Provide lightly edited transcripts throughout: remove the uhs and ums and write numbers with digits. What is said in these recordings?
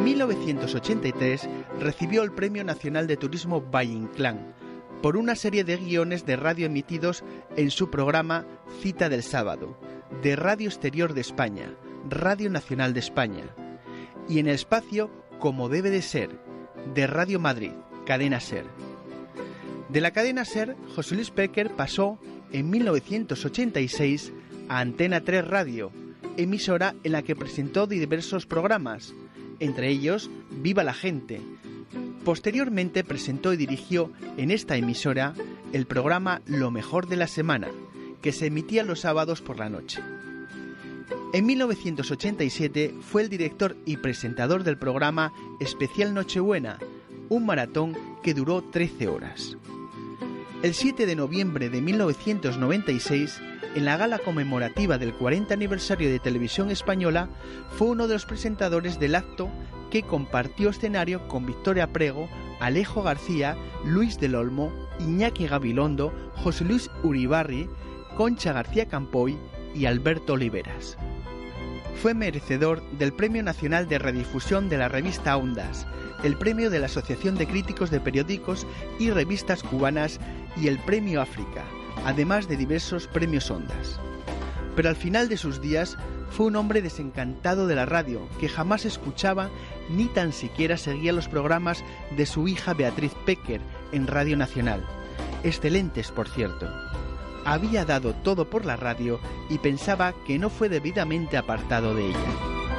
1983 recibió el Premio Nacional de Turismo Valle Inclán por una serie de guiones de radio emitidos en su programa Cita del Sábado, de Radio Exterior de España, Radio Nacional de España, y en el espacio Como debe de ser, de Radio Madrid, Cadena SER. De la cadena SER, José Luis Péquer pasó en 1986 a Antena 3 Radio, emisora en la que presentó diversos programas, entre ellos Viva la Gente. Posteriormente presentó y dirigió en esta emisora el programa Lo Mejor de la Semana, que se emitía los sábados por la noche. En 1987 fue el director y presentador del programa Especial Nochebuena, un maratón que duró 13 horas. El 7 de noviembre de 1996, en la gala conmemorativa del 40 aniversario de Televisión Española, fue uno de los presentadores del acto que compartió escenario con Victoria Prego, Alejo García, Luis del Olmo, Iñaki Gabilondo, José Luis Uribarri, Concha García Campoy y Alberto Oliveras. Fue merecedor del Premio Nacional de Redifusión de la revista Ondas, el Premio de la Asociación de Críticos de Periódicos y Revistas Cubanas y el Premio África, además de diversos premios Ondas. Pero al final de sus días fue un hombre desencantado de la radio, que jamás escuchaba ni tan siquiera seguía los programas de su hija Beatriz Péquer en Radio Nacional, excelentes por cierto. Había dado todo por la radio y pensaba que no fue debidamente apartado de ella.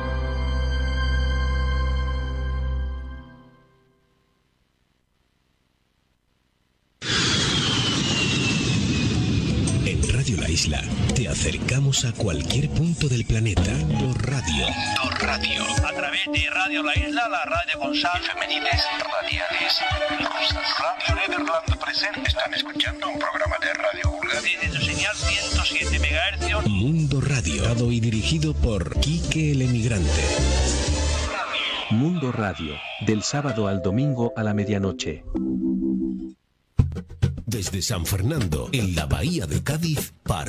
La Isla, te acercamos a cualquier punto del planeta. Mundo Radio. Mundo Radio. A través de Radio La Isla, la radio con sal femeniles radiales rusas. Radio Nederland presente. Están escuchando un programa de Radio Vulgar desde su señal 107 MHz. Mundo Radio, dado y dirigido por Quique el Emigrante. Mundo Radio, del sábado al domingo a la medianoche. Desde San Fernando, en la Bahía de Cádiz, para